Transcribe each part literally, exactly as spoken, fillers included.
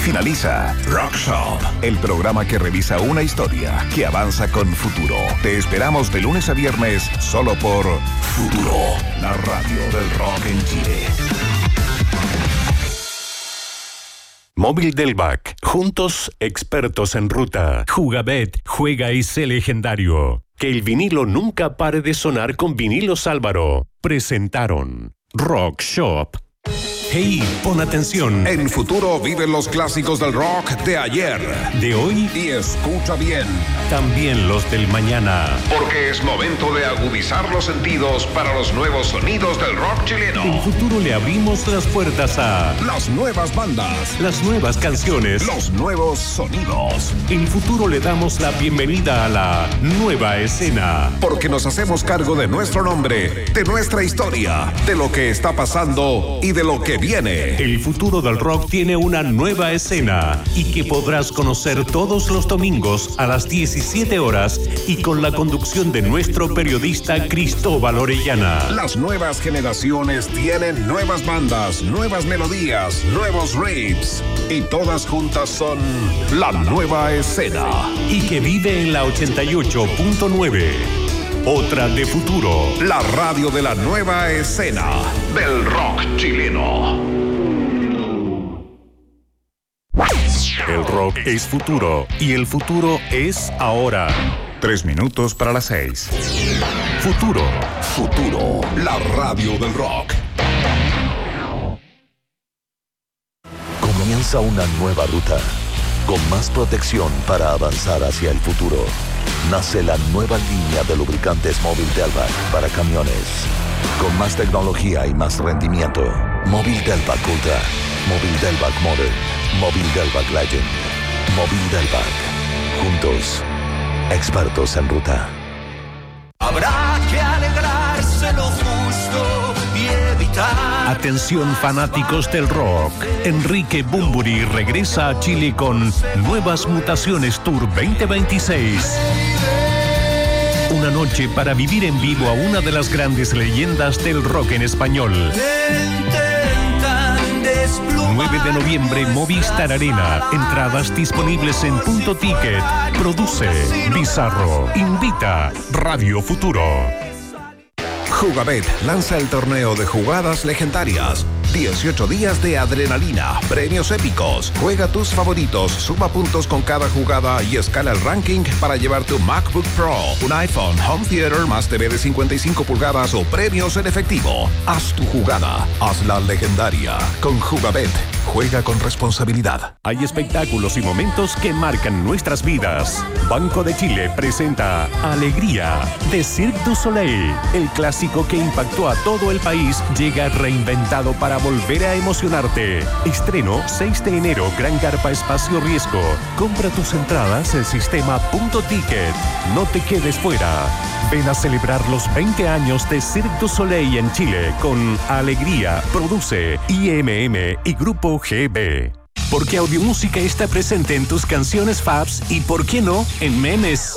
Finaliza Rock Shop, el programa que revisa una historia que avanza con futuro. Te esperamos de lunes a viernes solo por Futuro, la radio del rock en Chile. Móvil Delvac, juntos expertos en ruta. Jugabet, juega y sé legendario. Que el vinilo nunca pare de sonar con Vinilos Álvaro. Presentaron Rock Shop. Hey, pon atención. En Futuro viven los clásicos del rock de ayer, de hoy y escucha bien, también los del mañana. Porque es momento de agudizar los sentidos para los nuevos sonidos del rock chileno. En Futuro le abrimos las puertas a las nuevas bandas, las nuevas canciones, los nuevos sonidos. En Futuro le damos la bienvenida a la nueva escena. Porque nos hacemos cargo de nuestro nombre, de nuestra historia, de lo que está pasando y de lo que viene. El futuro del rock tiene una nueva escena y que podrás conocer todos los domingos a las diecisiete horas y con la conducción de nuestro periodista Cristóbal Orellana. Las nuevas generaciones tienen nuevas bandas, nuevas melodías, nuevos riffs y todas juntas son la nueva escena. Y que vive en la ochenta y ocho punto nueve. Otra de Futuro. La radio de la nueva escena del rock chileno. El rock es futuro y el futuro es ahora. Tres minutos para las seis. Futuro. Futuro, la radio del rock. Comienza una nueva ruta, con más protección para avanzar hacia el futuro. Nace la nueva línea de lubricantes Móvil Delvac para camiones. Con más tecnología y más rendimiento. Móvil Delvac Ultra, Móvil Delvac Modern, Móvil Delvac Legend, Móvil Delvac. Juntos, expertos en ruta. Habrá que alegrarse lo justo y evitar. Atención fanáticos del rock. Enrique Bunbury regresa a Chile con Nuevas Mutaciones Tour veinte veintiséis. Una noche para vivir en vivo a una de las grandes leyendas del rock en español. nueve de noviembre, Movistar Arena. Entradas disponibles en Punto Ticket. Produce Bizarro. Invita Radio Futuro. Jugabet lanza el torneo de jugadas legendarias. dieciocho días de adrenalina, premios épicos. Juega tus favoritos, suma puntos con cada jugada y escala el ranking para llevar tu MacBook Pro, un iPhone, home theater más T V de cincuenta y cinco pulgadas o premios en efectivo. Haz tu jugada, hazla legendaria. Con Jugabet, juega con responsabilidad. Hay espectáculos y momentos que marcan nuestras vidas. Banco de Chile presenta Alegría de Cirque du Soleil. El clásico que impactó a todo el país llega reinventado para volver a emocionarte. Estreno seis de enero, Gran Carpa Espacio Riesgo. Compra tus entradas en sistema Punto Ticket. No te quedes fuera. Ven a celebrar los veinte años de Cirque du Soleil en Chile con Alegría. Produce I M M y Grupo G B. Porque Audiomúsica está presente en tus canciones faves y, ¿por qué no?, en memes.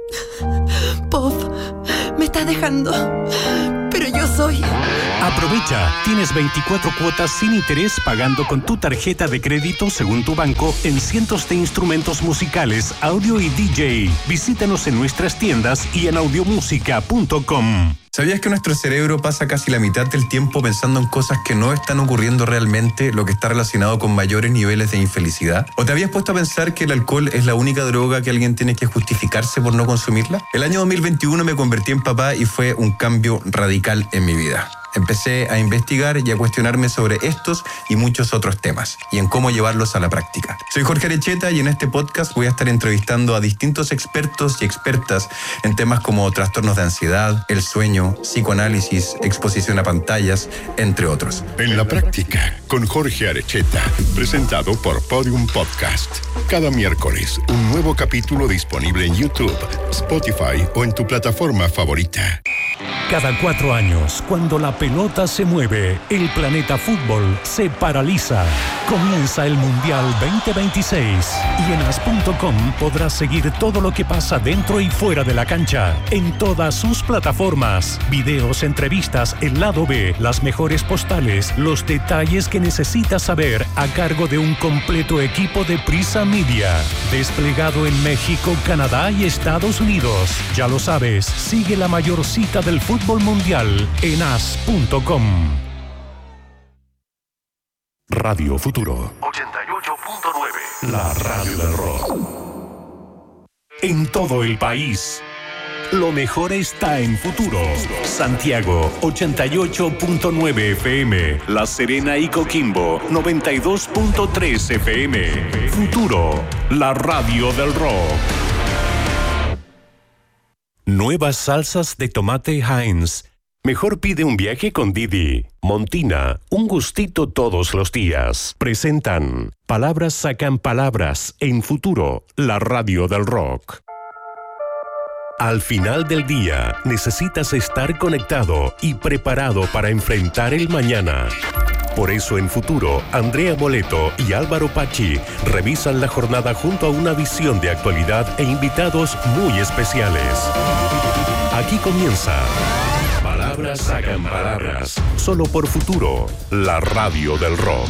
Pop, me está dejando, pero yo soy... Aprovecha, tienes veinticuatro cuotas sin interés pagando con tu tarjeta de crédito según tu banco en cientos de instrumentos musicales, audio y D J. Visítanos en nuestras tiendas y en audiomúsica punto com. ¿Sabías que nuestro cerebro pasa casi la mitad del tiempo pensando en cosas que no están ocurriendo realmente, lo que está relacionado con mayores niveles de infelicidad? ¿O te habías puesto a pensar que el alcohol es la única droga que alguien tiene que justificarse por no consumirla? El año dos mil veintiuno me convertí en papá y fue un cambio radical en mi vida. Empecé a investigar y a cuestionarme sobre estos y muchos otros temas y en cómo llevarlos a la práctica. Soy Jorge Arecheta y en este podcast voy a estar entrevistando a distintos expertos y expertas en temas como trastornos de ansiedad, el sueño, psicoanálisis, exposición a pantallas, entre otros. En la práctica, con Jorge Arecheta, presentado por Podium Podcast. Cada miércoles, un nuevo capítulo disponible en YouTube, Spotify o en tu plataforma favorita. Cada cuatro años, cuando la pelota se mueve, el planeta fútbol se paraliza. Comienza el Mundial veinte veintiséis y en as punto com podrás seguir todo lo que pasa dentro y fuera de la cancha, en todas sus plataformas. Videos, entrevistas, el lado B, las mejores postales, los detalles que necesitas saber a cargo de un completo equipo de Prisa Media, desplegado en México, Canadá y Estados Unidos. Ya lo sabes, sigue la mayor cita del fútbol mundial en as punto com. Radio Futuro ochenta y ocho punto nueve, la radio del rock. En todo el país, lo mejor está en Futuro. Santiago ochenta y ocho punto nueve F M, La Serena y Coquimbo noventa y dos punto tres F M. Futuro, la radio del rock. Nuevas salsas de tomate Heinz. Mejor pide un viaje con Didi. Montina, un gustito todos los días. Presentan Palabras sacan palabras en Futuro, la radio del rock. Al final del día, necesitas estar conectado y preparado para enfrentar el mañana. Por eso en Futuro, Andrea Boleto y Álvaro Pachi revisan la jornada junto a una visión de actualidad e invitados muy especiales. Aquí comienza Palabras sacan palabras, solo por Futuro, la radio del rock.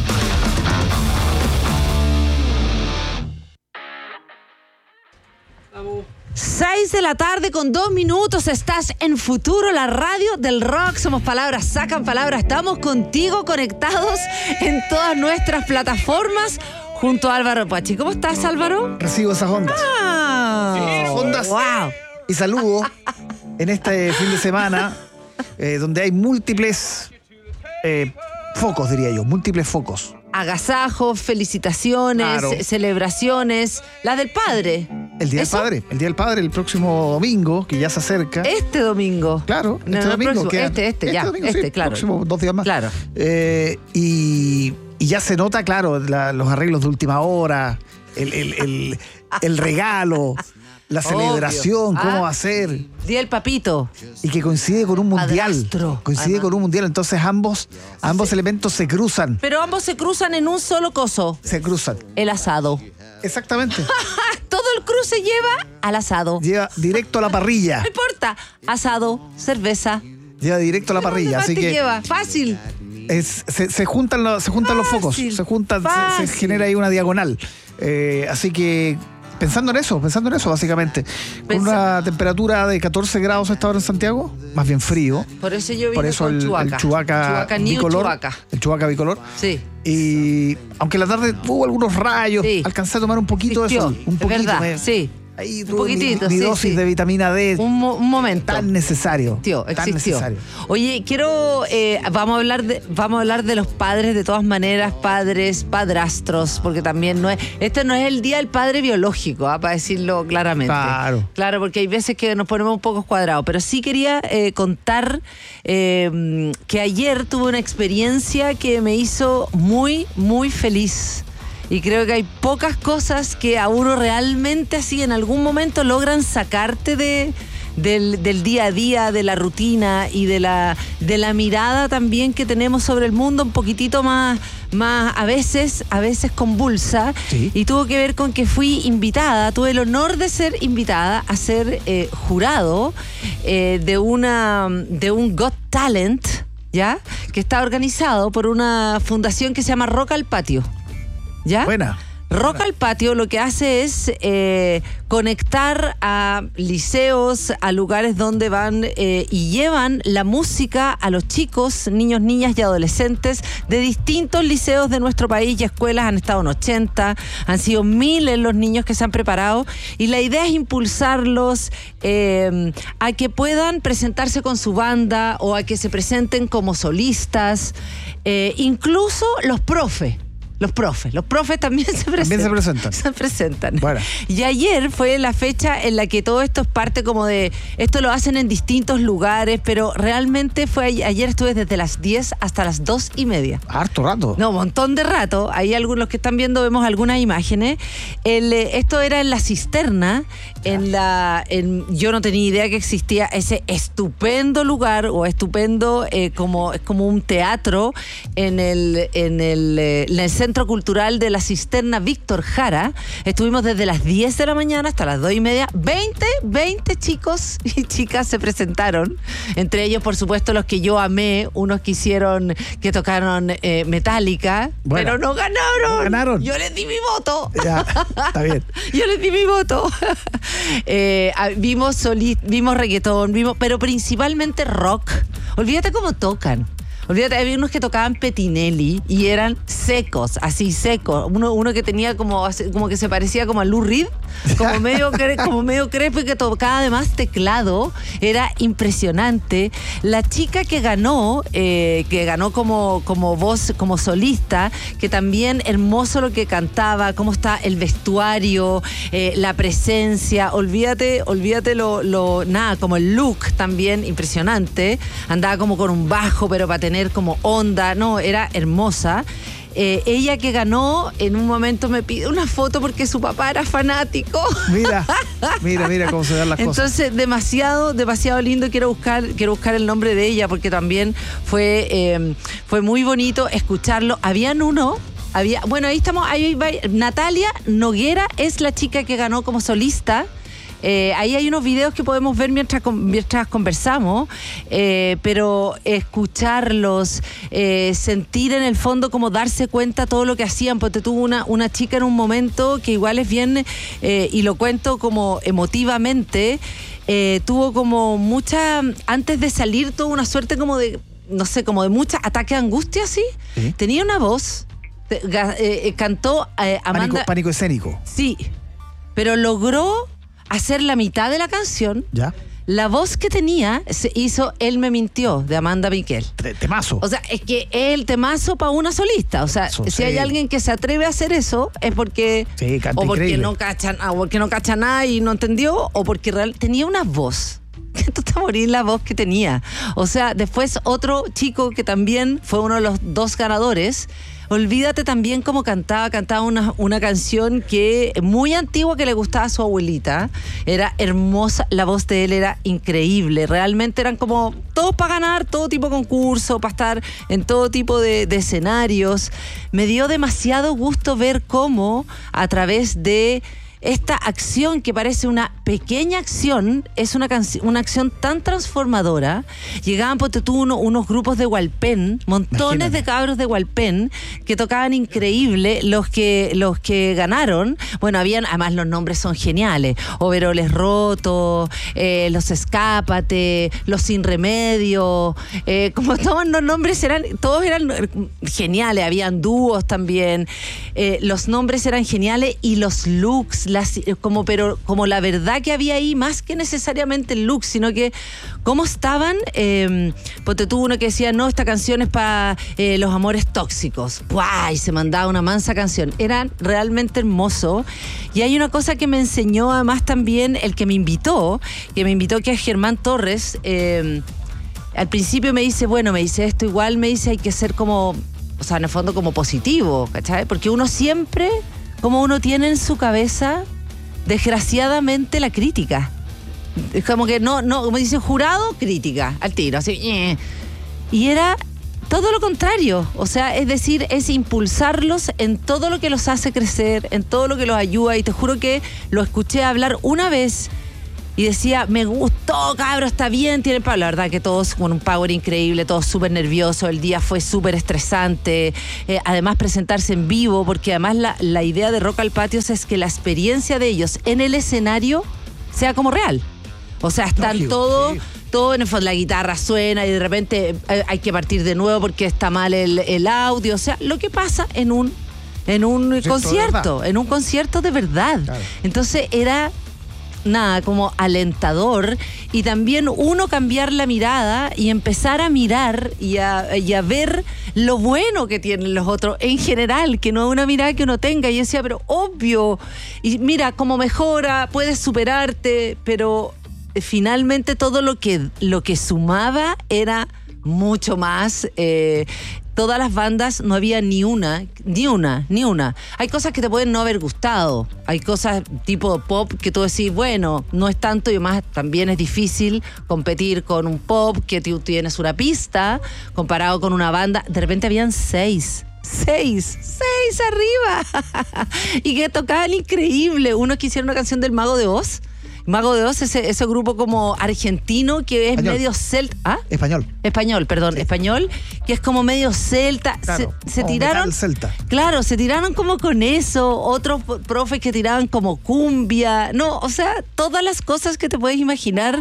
seis de la tarde con dos minutos, estás en Futuro, la radio del rock. Somos Palabras sacan palabras, estamos contigo conectados en todas nuestras plataformas junto a Álvaro Pachi. ¿Cómo estás, Álvaro? Recibo esas ondas. Ah, sí, ondas. Wow. Y saludo en este fin de semana eh, donde hay múltiples eh, focos, diría yo, múltiples focos. Agasajos, felicitaciones, Claro. celebraciones, las del padre. El Día ¿Eso? del Padre, el Día del Padre, el próximo domingo, que ya se acerca. Este domingo. Claro, No, este no, domingo. próximo, queda- este, este, ya, domingo, este, sí, claro. próximo dos días más. Claro. Eh, y, y ya se nota, claro, la- los arreglos de última hora, el, el, el, el regalo, la Obvio. celebración, cómo Ah. va a ser. Día del papito. Y que coincide con un mundial. Padrastro, Coincide además. con un mundial. Entonces ambos, ambos elementos se cruzan. Pero ambos se cruzan en un solo coso. Se cruzan. El asado. Exactamente. Todo el cruce lleva al asado. Lleva directo a la parrilla. No importa. Asado, cerveza. Lleva directo a la parrilla. ¿Dónde Así más te que lleva? Fácil. es- se, se juntan, los, se juntan los focos. Fácil, Se juntan, se, fácil. se genera ahí una diagonal. Eh, así que pensando en eso, pensando en eso básicamente. Con Pensa- una temperatura de catorce grados a esta hora en Santiago, más bien frío. Por eso yo vine Por eso con el, chubaca. el chubaca, Chubaca new bicolor. chubaca. El chubaca bicolor. Sí. Y aunque en la tarde hubo algunos rayos, Sí. alcancé a tomar un poquito Existió, de sol. Un es poquito. verdad, me- sí. Ahí Un tuve mi- poquitito, mi, sí, dosis sí. de vitamina D. Un, mo- un momento. Tan necesario. Existió, tan existió. necesario. Oye, quiero, eh, vamos a hablar de, vamos a hablar de los padres de todas maneras, padres, padrastros, porque también no es, este no es el día del padre biológico, ¿ah? Para decirlo claramente. Claro. Claro, porque hay veces que nos ponemos un poco cuadrados, pero sí quería eh, contar eh, que ayer tuve una experiencia que me hizo muy, muy feliz. Y creo que hay pocas cosas que a uno realmente así en algún momento logran sacarte de, del, del día a día, de la rutina y de la, de la mirada también que tenemos sobre el mundo un poquitito más, más a veces, a veces convulsa. Sí. Y tuvo que ver con que fui invitada, tuve el honor de ser invitada a ser eh, jurado eh, de, una, de un Got Talent, ¿ya? Que está organizado por una fundación que se llama Rock al Patio. ¿Ya? Buena. Rock al Patio lo que hace es eh, conectar a liceos, a lugares donde van eh, y llevan la música a los chicos, niños, niñas y adolescentes de distintos liceos de nuestro país y escuelas. Han estado en ochenta, han sido miles los niños que se han preparado y la idea es impulsarlos eh, a que puedan presentarse con su banda o a que se presenten como solistas, eh, incluso los profes. Los profes, los profes también se presentan. También se presentan. Se presentan. Bueno. Y ayer fue la fecha en la que todo esto es parte como de, esto lo hacen en distintos lugares, pero realmente fue ayer estuve desde las diez hasta las dos y media. Harto rato. No, un montón de rato. Ahí algunos que están viendo vemos algunas imágenes. El, eh, esto era en la cisterna, en la, en, yo no tenía idea que existía ese estupendo lugar o estupendo eh, como, como un teatro en el, en el, eh, en el centro Centro Cultural de la Cisterna Víctor Jara. Estuvimos desde las diez de la mañana hasta las dos y media. veinte, veinte chicos y chicas se presentaron. Entre ellos, por supuesto, los que yo amé. Unos que hicieron, que tocaron eh, Metallica. Bueno, pero no ganaron. No ganaron. Yo les di mi voto. Ya, está bien. Yo les di mi voto. eh, vimos, soli, vimos reggaetón, vimos, pero principalmente rock. Olvídate cómo tocan. Olvídate, había unos que tocaban Petinelli y eran secos, así secos. Uno, uno que tenía como, como que se parecía como a Lou Reed, como medio, como medio crepo y que tocaba además teclado. Era impresionante. La chica que ganó, eh, que ganó como, como voz, como solista, que también hermoso lo que cantaba, cómo está el vestuario, eh, la presencia. Olvídate, olvídate lo, lo, nada, como el look también impresionante. Andaba como con un bajo, pero para tener como onda, no, era hermosa. Eh, ella que ganó, en un momento me pide una foto porque su papá era fanático. Mira, mira, mira cómo se dan las cosas. Entonces, demasiado, demasiado lindo. Quiero buscar, quiero buscar el nombre de ella porque también fue, eh, fue muy bonito escucharlo. Habían uno, había, bueno, ahí estamos, ahí va, Natalia Noguera es la chica que ganó como solista. Eh, ahí hay unos videos que podemos ver mientras, mientras conversamos, eh, pero escucharlos, eh, sentir en el fondo como darse cuenta todo lo que hacían, porque tuvo una, una chica en un momento que igual es bien, eh, y lo cuento como emotivamente, eh, tuvo como mucha, antes de salir, tuvo una suerte como de, no sé, como de mucha ataque de angustia, ¿sí? ¿Sí? Tenía una voz, eh, eh, cantó eh, Amanda... Pánico, pánico escénico. Sí, pero logró hacer la mitad de la canción. Ya. La voz que tenía se hizo Él me mintió, de Amanda Miquel. Temazo. O sea, es que es el temazo para una solista. O sea, temazo, si sí. hay alguien que se atreve a hacer eso, es porque sí, o porque increíble. no cacha, o porque no cacha nada y no entendió, o porque real, tenía una voz. Que tú te morís la voz que tenía. O sea, después otro chico que también fue uno de los dos ganadores. Olvídate también cómo cantaba, cantaba una, una canción que muy antigua que le gustaba a su abuelita. Era hermosa, la voz de él era increíble. Realmente eran como todos para ganar, todo tipo de concurso, para estar en todo tipo de, de escenarios. Me dio demasiado gusto ver cómo a través de esta acción que parece una pequeña acción, es una, canc- una acción tan transformadora. Llegaban, ponte tú, uno, unos grupos de Hualpén, montones Imagínate. de cabros de Hualpén que tocaban increíble. Los que, los que ganaron, bueno, habían, además los nombres son geniales: Overoles Rotos, eh, Los Escápate, Los Sin Remedio, eh, como todos los nombres eran, todos eran geniales, habían dúos también, eh, los nombres eran geniales y los looks, Las, como, pero como la verdad que había ahí, más que necesariamente el look, sino que cómo estaban, eh, porque tuvo uno que decía, no, esta canción es para eh, los amores tóxicos, ¡guay! Se mandaba una mansa canción, eran realmente hermosos. Y hay una cosa que me enseñó además también el que me invitó, que me invitó, que es Germán Torres. eh, al principio me dice, bueno, me dice esto igual, me dice hay que ser como, o sea, en el fondo como positivo, ¿cachai? Porque uno siempre, como uno tiene en su cabeza, desgraciadamente, la crítica. Es como que no, no, como dicen, jurado, crítica, al tiro, así. Eh. Y era todo lo contrario. O sea, es decir, es impulsarlos en todo lo que los hace crecer, en todo lo que los ayuda. Y te juro que lo escuché hablar una vez y decía, me gustó, cabro, está bien, tiene power. La verdad que todos con un power increíble, todos súper nerviosos, el día fue súper estresante. Eh, además, presentarse en vivo, porque además la, la idea de Rock al Patio es que la experiencia de ellos en el escenario sea como real. O sea, están Lógico, todos... Sí. Todo en el fondo, la guitarra suena y de repente hay que partir de nuevo porque está mal el, el audio. O sea, lo que pasa en un, en un concierto, en un concierto de verdad. Claro. Entonces era... nada, como alentador, y también uno cambiar la mirada y empezar a mirar y a, y a ver lo bueno que tienen los otros en general, que no es una mirada que uno tenga. Y yo decía, pero obvio, y mira cómo mejora, puedes superarte, pero finalmente todo lo que, lo que sumaba era mucho más. Eh, todas las bandas, no había ni una, ni una, ni una. Hay cosas que te pueden no haber gustado. Hay cosas tipo pop que tú decís, bueno, no es tanto, y además también es difícil competir con un pop que tú tienes una pista comparado con una banda. De repente habían seis. Seis, seis arriba. Y que tocaban increíble. Unos que hicieron una canción del Mago de Oz. Mago de Oz, ese, ese grupo como argentino que es español. Medio celta. ¿Ah? Español. Español, perdón, sí. Español, que es como medio celta. Claro, se, se tiraron. Celta. Claro, se tiraron como con eso. Otros profes que tiraban como cumbia. No, o sea, todas las cosas que te puedes imaginar,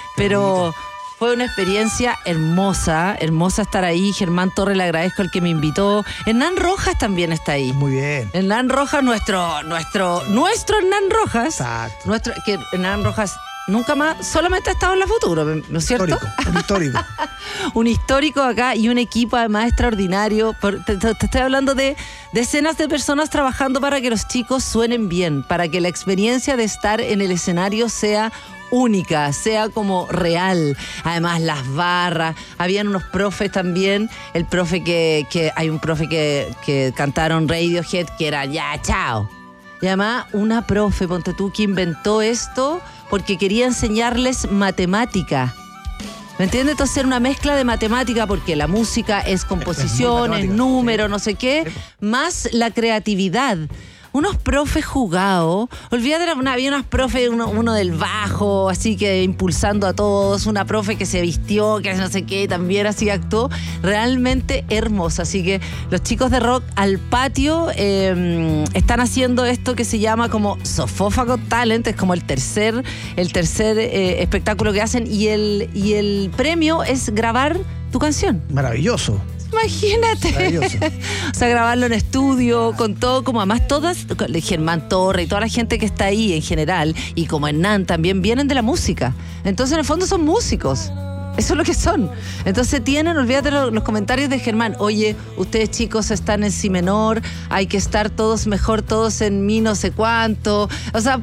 pero fue una experiencia hermosa, hermosa estar ahí. Germán Torres, le agradezco el que me invitó. Hernán Rojas también está ahí. Muy bien. Hernán Rojas, nuestro, nuestro, nuestro Hernán Rojas. Exacto. Nuestro, que Hernán Rojas nunca más, solamente ha estado en la Futuro, ¿no es cierto? Histórico, un histórico. Un histórico acá y un equipo además extraordinario. Te, te, te estoy hablando de decenas de personas trabajando para que los chicos suenen bien, para que la experiencia de estar en el escenario sea única, sea como real. Además las barras, habían unos profes también, el profe que, que hay un profe que, que cantaron Radiohead, que era ya, chao. Y además una profe, ponte tú, que inventó esto porque quería enseñarles matemática. ¿Me entiendes? Entonces era una mezcla de matemática, porque la música es composición, es, es número, sí. No sé qué, más la creatividad. Unos profes jugados, olvídate, había unas profes, uno, uno del bajo, así que impulsando a todos, una profe que se vistió, que no sé qué, también así actuó, realmente hermosa. Así que los chicos de Rock al Patio eh, están haciendo esto que se llama como Sofá Got Talent, es como el tercer, el tercer eh, espectáculo que hacen, y el, y el premio es grabar tu canción. Maravilloso. Imagínate. O sea, grabarlo en estudio, con todo, como además todas, Germán Torres y toda la gente que está ahí en general, y como Hernán también vienen de la música. Entonces, en el fondo son músicos. Eso es lo que son. Entonces tienen, olvídate los, los comentarios de Germán. Oye, ustedes chicos están en si menor, hay que estar todos mejor, todos en mi no sé cuánto. O sea,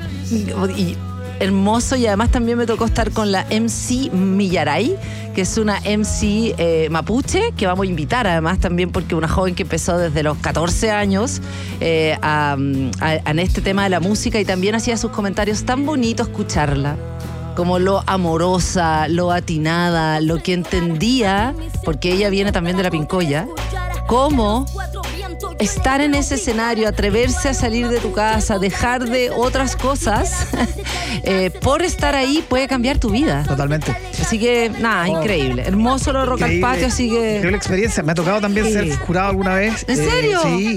y, hermoso. Y además también me tocó estar con la M C Millaray, que es una M C eh, mapuche, que vamos a invitar además también, porque una joven que empezó desde los catorce años eh, a, a, a, en este tema de la música, y también hacía sus comentarios tan bonitos escucharla, como lo amorosa, lo atinada, lo que entendía, porque ella viene también de la Pincoya, cómo estar en ese escenario, atreverse a salir de tu casa, dejar de otras cosas, eh, por estar ahí puede cambiar tu vida. Totalmente. Así que, nada, oh, increíble. Hermoso lo Rock al Patio, así que... Increíble experiencia. Me ha tocado también sí. ser jurado alguna vez. ¿En serio? Eh, sí.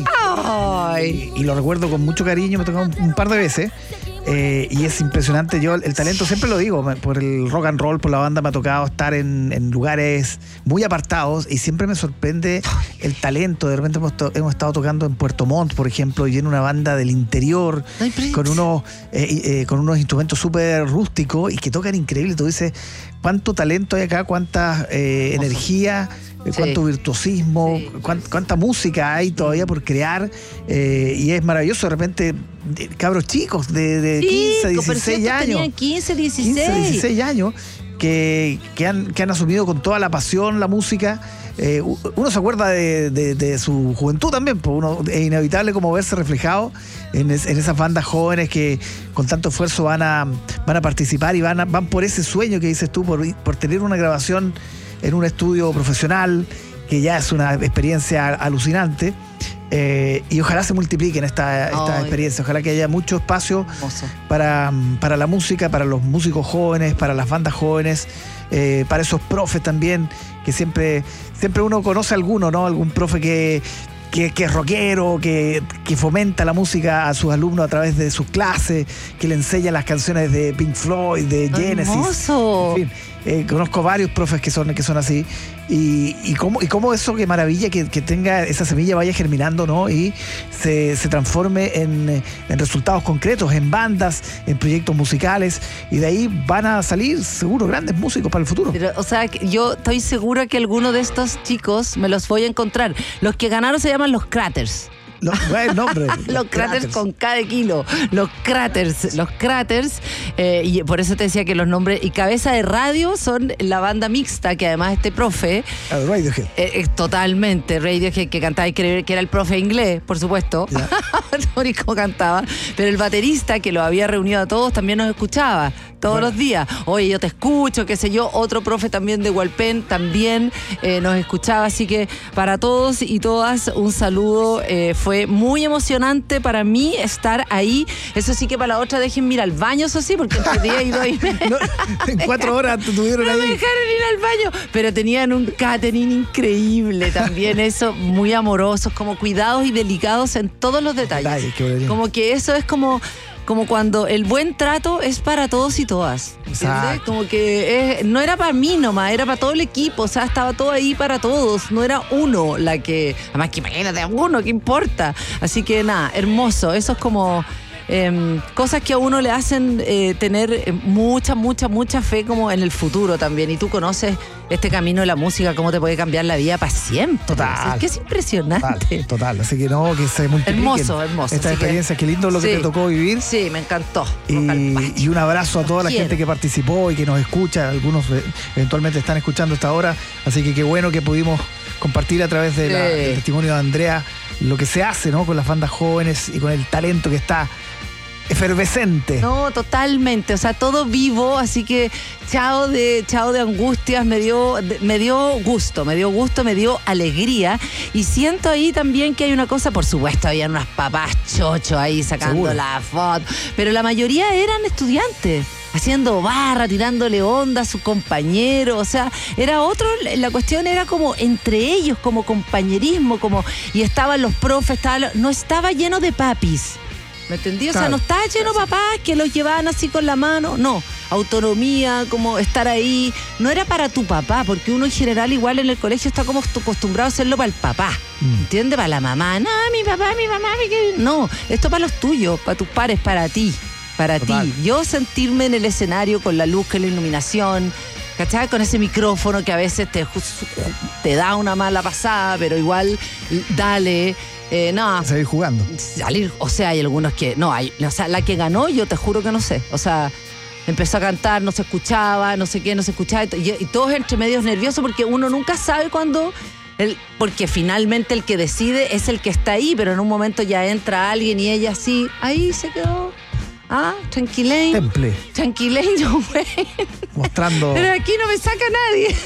Ay. Y, y lo recuerdo con mucho cariño, me ha tocado un, un par de veces. Eh, y es impresionante. Yo el talento, siempre lo digo, por el rock and roll, por la banda, me ha tocado estar en, en lugares muy apartados, y siempre me sorprende el talento. De repente hemos, to- hemos estado tocando en Puerto Montt, por ejemplo, y en una banda del interior, con unos, eh, eh, con unos instrumentos súper rústicos y que tocan increíble. Tú dices, cuánto talento hay acá, cuánta eh, energía, sí. cuánto virtuosismo, sí. cuánta, cuánta música hay todavía por crear, eh, y es maravilloso. De repente, cabros chicos de, de sí, quince, dieciséis años. Tenían quince, dieciséis. quince, dieciséis años que, que, han, que han asumido con toda la pasión la música. Eh, uno se acuerda de, de, de su juventud también, pues uno, es inevitable como verse reflejado en, es, en esas bandas jóvenes que con tanto esfuerzo van a, van a participar y van, a, van por ese sueño que dices tú, por, por tener una grabación en un estudio profesional, que ya es una experiencia alucinante. Eh, y ojalá se multipliquen esta, esta experiencia, ojalá que haya mucho espacio para, para la música, para los músicos jóvenes, para las bandas jóvenes, eh, para esos profes también, que siempre, siempre uno conoce a alguno, ¿no? Algún profe que, que, que es rockero, que, que fomenta la música a sus alumnos a través de sus clases, que le enseña las canciones de Pink Floyd, de Genesis. ¡Hermoso! En fin. eh, conozco varios profes que son, que son así. Y, y, cómo, y cómo eso, qué maravilla que, que tenga esa semilla, vaya germinando, ¿no? Y se, se transforme en, en resultados concretos, en bandas, en proyectos musicales. Y de ahí van a salir seguro grandes músicos para el futuro. Pero, o sea, yo estoy segura que alguno de estos chicos me los voy a encontrar. Los que ganaron se llaman los Craters. Los, buen nombre, los, los cráteres con K de kilo. Los cráteres, los cráteres. Eh, y por eso te decía que los nombres. Y Cabeza de Radio son la banda mixta, que además este profe. Ah, Radiohead. Eh, eh, totalmente. Radiohead, que cantaba y que era el profe inglés, por supuesto. Tórico cantaba. Pero el baterista, que lo había reunido a todos, también nos escuchaba todos bueno. los días. Oye, yo te escucho, qué sé yo. Otro profe también de Hualpén también eh, nos escuchaba. Así que para todos y todas, un saludo. Eh, fue muy emocionante para mí estar ahí. Eso sí que para la otra dejen ir al baño, eso sí, porque entre día he ido ahí. No, en cuatro horas tuvieron no ahí. No me dejaron ir al baño. Pero tenían un catering increíble también, eso, muy amorosos, como cuidados y delicados en todos los detalles. Ay, como que eso es como... Como cuando el buen trato es para todos y todas. ¿Entiendes? Como que es, no era para mí nomás, era para todo el equipo. O sea, estaba todo ahí para todos. No era uno la que... Además, que imagínate a uno, ¿qué importa? Así que nada, hermoso. Eso es como... Eh, cosas que a uno le hacen eh, tener mucha, mucha, mucha fe como en el futuro también. Y tú conoces este camino de la música, cómo te puede cambiar la vida para siempre. Total. Es que es impresionante. Total, total. Así que no, que se multipliquen. Hermoso, hermoso. Estas experiencias, qué lindo lo sí, que te tocó vivir. Sí, me encantó. Y, y un abrazo a toda la gente que participó y que nos escucha. Algunos eventualmente están escuchando hasta ahora. Así que qué bueno que pudimos compartir a través de la, sí. del testimonio de Andrea lo que se hace, ¿no? Con las bandas jóvenes y con el talento que está efervescente. No, totalmente, o sea, todo vivo, así que chao de chao de angustias, me dio me dio gusto, me dio gusto, me dio alegría y siento ahí también que hay una cosa, por supuesto, había unas papás chocho ahí sacando Seguro. la foto, pero la mayoría eran estudiantes. Haciendo barra, tirándole onda a su compañero, o sea, era otro, la cuestión era como entre ellos, como compañerismo, como, y estaban los profes, estaba, no estaba lleno de papis. ¿Me entendí? O sea, no estaba lleno de papás que los llevaban así con la mano. No, autonomía, como estar ahí. No era para tu papá, porque uno en general igual en el colegio está como acostumbrado a hacerlo para el papá. Mm. ¿Entiendes? Para la mamá. No, mi papá, mi mamá. Mi... No, esto para los tuyos, para tus pares, para ti. Para Total. ti. Yo sentirme en el escenario con la luz, con la iluminación, ¿cachai? Con ese micrófono que a veces te, te da una mala pasada, pero igual, dale... Eh, no. Salir jugando. Salir, o sea, hay algunos que. No, hay. O sea, la que ganó, yo te juro que no sé. O sea, empezó a cantar, no se escuchaba, no sé qué, no se escuchaba. Y, y todos entre medios nerviosos porque uno nunca sabe cuándo. El, porque finalmente el que decide es el que está ahí, pero en un momento ya entra alguien y ella así. Ahí se quedó. Ah, tranquilein. Temple. Tranquilein, no, güey. Mostrando. Pero aquí no me saca nadie.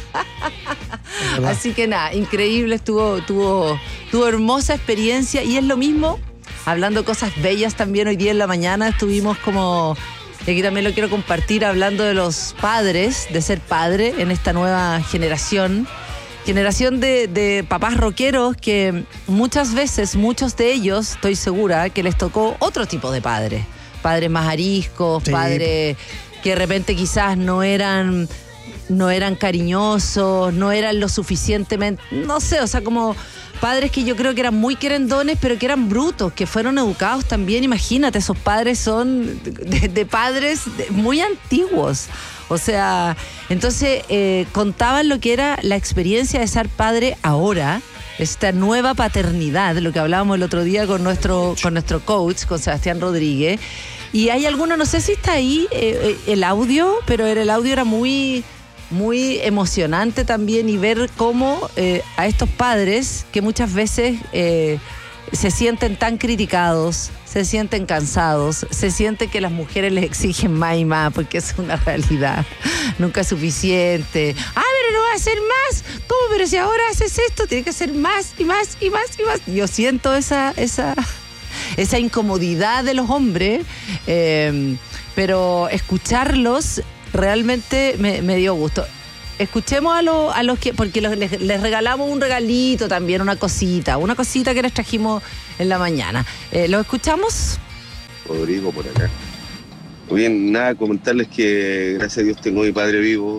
Así que nada, increíble, estuvo, tuvo, tuvo hermosa experiencia y es lo mismo, hablando de cosas bellas también hoy día en la mañana estuvimos como, y aquí también lo quiero compartir, hablando de los padres, de ser padre en esta nueva generación, generación de, de papás rockeros que muchas veces, muchos de ellos, estoy segura, que les tocó otro tipo de padres, padres más ariscos, sí. padres que de repente quizás no eran... no eran cariñosos, no eran lo suficientemente, no sé, o sea, como padres que yo creo que eran muy querendones, pero que eran brutos, que fueron educados también, imagínate, esos padres son de, de padres muy antiguos, o sea, entonces eh, contaban lo que era la experiencia de ser padre ahora, esta nueva paternidad, lo que hablábamos el otro día con nuestro, con nuestro coach, con Sebastián Rodríguez, y hay alguno, no sé si está ahí eh, el audio, pero el audio era muy... muy emocionante también y ver cómo eh, a estos padres que muchas veces eh, se sienten tan criticados, se sienten cansados, se sienten que las mujeres les exigen más y más porque es una realidad, nunca es suficiente. Ah, pero no va a hacer más. ¿Cómo? Pero si ahora haces esto, tiene que hacer más y más y más y más. Yo siento esa, esa, esa incomodidad de los hombres, eh, pero escucharlos realmente me, me dio gusto. Escuchemos a, lo, a los que, porque los, les, les regalamos un regalito también, una cosita, una cosita que les trajimos en la mañana. Eh, ¿Lo escuchamos? Rodrigo, por acá. Muy bien, nada, comentarles que gracias a Dios tengo a mi padre vivo.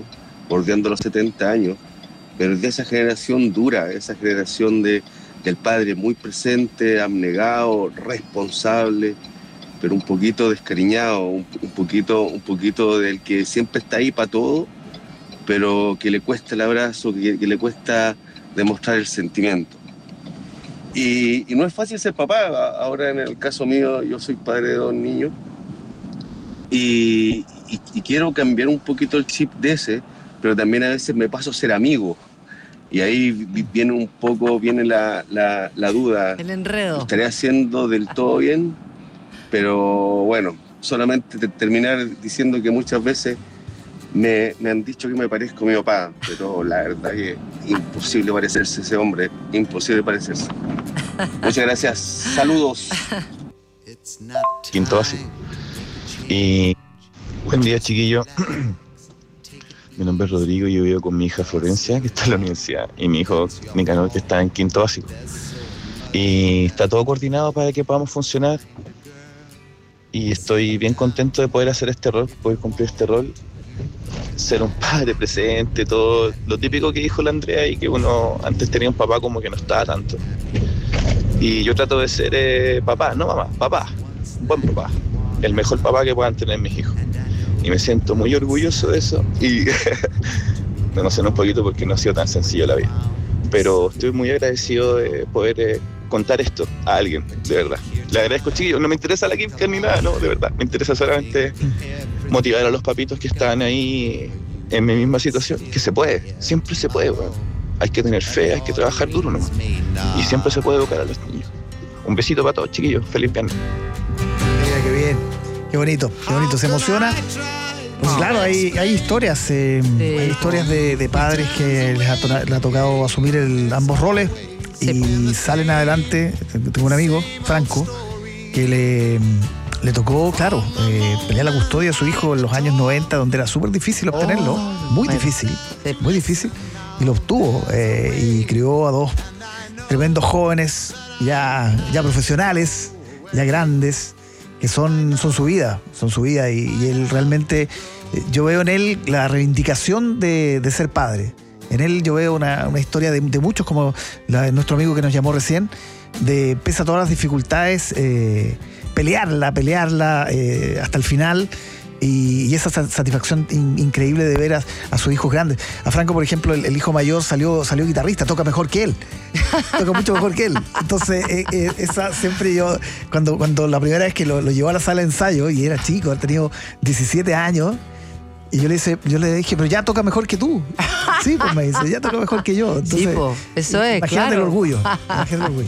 bordeando los setenta años, pero de esa generación dura, esa generación de, del padre muy presente, abnegado, responsable, pero un poquito descariñado, un, un, poquito, un poquito del que siempre está ahí para todo, pero que le cuesta el abrazo, que, que le cuesta demostrar el sentimiento. Y, y no es fácil ser papá. Ahora en el caso mío, yo soy padre de dos niños y, y, y quiero cambiar un poquito el chip de ese, pero también a veces me paso a ser amigo. Y ahí viene un poco, viene la, la, la duda. El enredo. ¿Estaré haciendo del todo bien? Pero bueno, solamente terminar diciendo que muchas veces me, me han dicho que me parezco a mi papá, pero la verdad que es imposible parecerse a ese hombre, imposible parecerse. Muchas gracias, saludos. Quinto básico. Y buen día, chiquillo. Mi nombre es Rodrigo y yo vivo con mi hija Florencia, que está en la universidad, y mi hijo Nicanor, que está en quinto básico. Y está todo coordinado para que podamos funcionar. Y estoy bien contento de poder hacer este rol, poder cumplir este rol, ser un padre presente, todo lo típico que dijo la Andrea y que uno antes tenía un papá como que no estaba tanto. Y yo trato de ser eh, papá, no mamá, papá, un buen papá, el mejor papá que puedan tener mis hijos. Y me siento muy orgulloso de eso y me emociono un poquito porque no ha sido tan sencillo la vida. Pero estoy muy agradecido de poder eh, contar esto a alguien, de verdad. Le agradezco, chiquillos, no me interesa la química ni nada, no, de verdad. Me interesa solamente motivar a los papitos que están ahí en mi misma situación, que se puede, siempre se puede, bueno. Hay que tener fe, hay que trabajar duro nomás. Y siempre se puede educar a los niños. Un besito para todos, chiquillos. Feliz viernes. Mira, qué bien. Qué bonito, qué bonito. Se emociona. Pues claro, hay, hay historias, eh, sí. hay historias de, de padres que les ha, to- les ha tocado asumir el, ambos roles y sí. salen adelante. Tengo un amigo, Franco, que le, le tocó, claro, eh, pelear la custodia de su hijo en los años noventa, donde era súper difícil obtenerlo, oh, muy bueno. difícil, sí. muy difícil, y lo obtuvo eh, y crió a dos tremendos jóvenes, ya, ya profesionales, ya grandes, que son, son su vida, son su vida y, y él realmente, yo veo en él la reivindicación de, de ser padre. En él yo veo una, una historia de, de muchos, como la de nuestro amigo que nos llamó recién, de pese a todas las dificultades, eh, pelearla, pelearla eh, hasta el final. Y, y esa satisfacción in, increíble de ver a, a sus hijos grandes. A Franco, por ejemplo, el, el hijo mayor salió, salió guitarrista, toca mejor que él. Toca mucho mejor que él. Entonces, eh, eh, esa siempre yo, cuando, cuando la primera vez que lo, lo llevó a la sala de ensayo, y era chico, ha tenido diecisiete años, y yo le, hice, yo le dije, pero ya toca mejor que tú. Sí, pues me dice, ya toca mejor que yo. Entonces, sí, pues, eso es, imagínate claro. el orgullo. Imagínate el orgullo.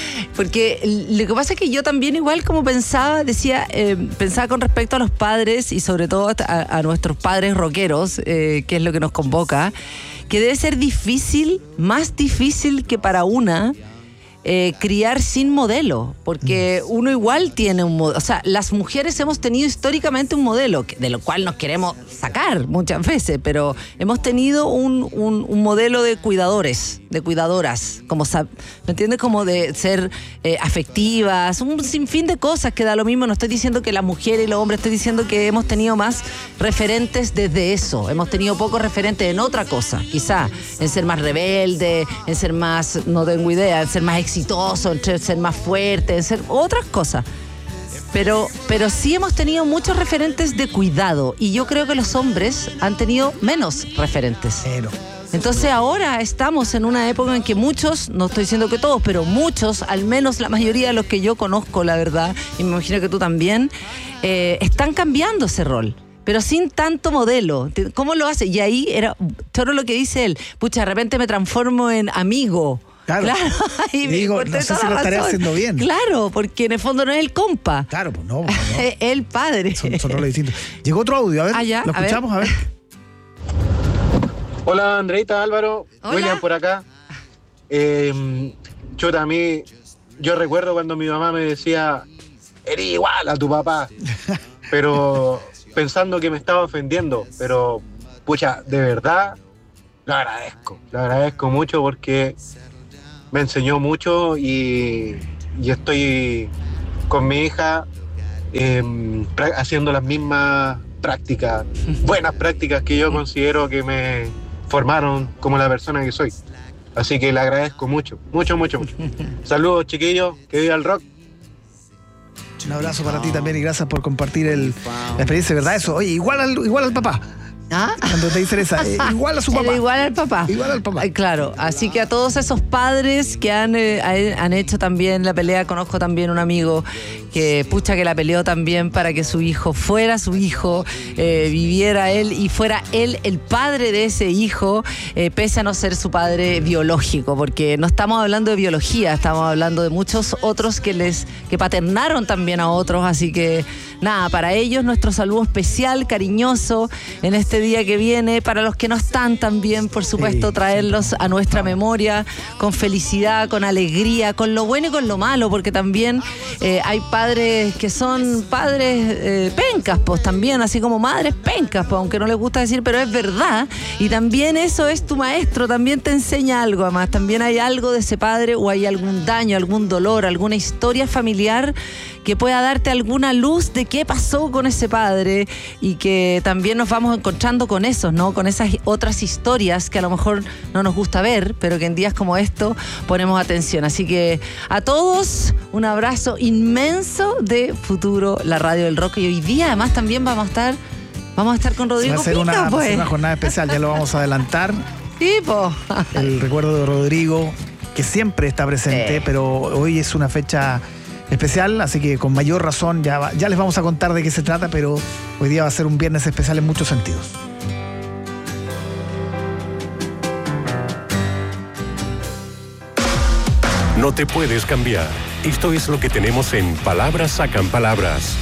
Porque lo que pasa es que yo también igual como pensaba, decía, eh, pensaba con respecto a los padres y sobre todo a, a nuestros padres rockeros, eh, que es lo que nos convoca, que debe ser difícil, más difícil que para una, eh, criar sin modelo, porque uno igual tiene un modelo, o sea, las mujeres hemos tenido históricamente un modelo, de lo cual nos queremos sacar muchas veces, pero hemos tenido un, un, un modelo de cuidadores, de cuidadoras, como, ¿me entiendes? Como de ser eh, afectivas, un sinfín de cosas que da lo mismo. No estoy diciendo que la mujer y los hombres, estoy diciendo que hemos tenido más referentes desde eso, hemos tenido pocos referentes en otra cosa, quizá, en ser más rebelde, en ser más, no tengo idea, en ser más exitoso, en ser más fuerte, en ser otras cosas. Pero, pero sí hemos tenido muchos referentes de cuidado y yo creo que los hombres han tenido menos referentes. Pero. Entonces ahora estamos en una época en que muchos, no estoy diciendo que todos, pero muchos, al menos la mayoría de los que yo conozco, la verdad, y me imagino que tú también, eh, están cambiando ese rol, pero sin tanto modelo. ¿Cómo lo hace? Y ahí era todo lo que dice él, pucha, de repente me transformo en amigo. Claro, claro. Y digo, no sé si lo estaré haciendo bien. Claro, porque en el fondo no es el compa. Claro, pues no. Pues no. Es el padre. Son, son roles distintos. Llegó otro audio, a ver, ah, ya, lo escuchamos, a ver. A ver. Hola, Andreita, Álvaro, Hola. William por acá. Eh, chuta, a mí, yo recuerdo cuando mi mamá me decía, eres igual a tu papá, pero pensando que me estaba ofendiendo, pero pucha, de verdad, lo agradezco, lo agradezco mucho porque me enseñó mucho y, y estoy con mi hija eh, haciendo las mismas prácticas, buenas prácticas que yo considero que me formaron como la persona que soy. Así que le agradezco mucho, mucho, mucho, mucho. Saludos, chiquillos, que viva el rock. Un abrazo para ti también y gracias por compartir el, la experiencia, ¿verdad? Eso, oye, igual al, igual al papá. ¿Ah? Cuando te dicen esa, eh, igual a su papá. Igual al papá. Igual al papá. Ay, claro, así que a todos esos padres que han, eh, han hecho también la pelea, conozco también un amigo que pucha que la peleó también para que su hijo fuera su hijo, eh, viviera él y fuera él el padre de ese hijo, eh, pese a no ser su padre biológico, porque no estamos hablando de biología, estamos hablando de muchos otros que les que paternaron también a otros, así que nada, para ellos nuestro saludo especial, cariñoso en este día que viene, para los que no están también, por supuesto, sí, traerlos a nuestra memoria con felicidad, con alegría, con lo bueno y con lo malo, porque también eh, hay padres que son padres eh, pencas, pues también, así como madres pencas, pues aunque no les gusta decir, pero es verdad, y también eso es tu maestro, también te enseña algo, además, también hay algo de ese padre o hay algún daño, algún dolor, alguna historia familiar que pueda darte alguna luz de qué pasó con ese padre y que también nos vamos encontrando con esos, ¿no? Con esas otras historias que a lo mejor no nos gusta ver, pero que en días como estos ponemos atención. Así que a todos un abrazo inmenso de Futuro, la radio del rock. Y hoy día además también vamos a estar, vamos a estar con Rodrigo va a ser Pica, una, pues. Va a ser una jornada especial, ya lo vamos a adelantar. Tipo. El recuerdo de Rodrigo, que siempre está presente, eh. pero hoy es una fecha especial, así que con mayor razón ya, va, ya les vamos a contar de qué se trata, pero hoy día va a ser un viernes especial en muchos sentidos. No te puedes cambiar. Esto es lo que tenemos en Palabras Sacan Palabras.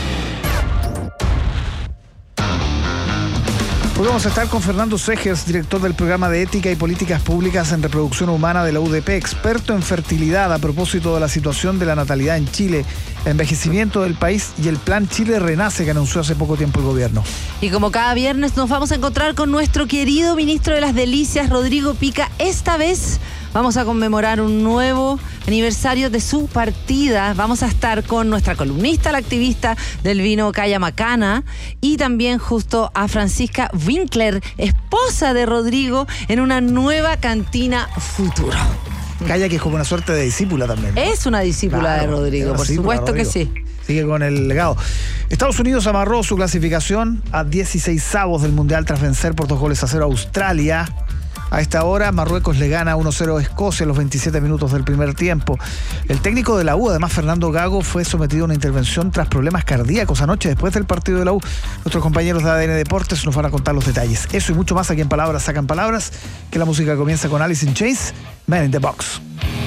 Hoy vamos a estar con Fernando Segers, director del programa de Ética y Políticas Públicas en Reproducción Humana de la U D P, experto en fertilidad a propósito de la situación de la natalidad en Chile, el envejecimiento del país y el plan Chile Renace que anunció hace poco tiempo el gobierno. Y como cada viernes nos vamos a encontrar con nuestro querido ministro de las Delicias, Rodrigo Pica. Esta vez vamos a conmemorar un nuevo aniversario de su partida. Vamos a estar con nuestra columnista, la activista del vino Calla Macana, y también justo a Francisca Winkler, esposa de Rodrigo, en una nueva cantina Futuro. Calla, que es como una suerte de discípula también, ¿no? Es una discípula claro, de Rodrigo, por supuesto que sí. Sigue con el legado. Estados Unidos amarró su clasificación a dieciseisavos del Mundial tras vencer por dos goles a cero a Australia. A esta hora, Marruecos le gana uno cero a Escocia a los veintisiete minutos del primer tiempo. El técnico de la U, además Fernando Gago, fue sometido a una intervención tras problemas cardíacos anoche después del partido de la U. Nuestros compañeros de A D N Deportes nos van a contar los detalles. Eso y mucho más aquí en Palabras Sacan Palabras, que la música comienza con Alice in Chains, Man in the Box.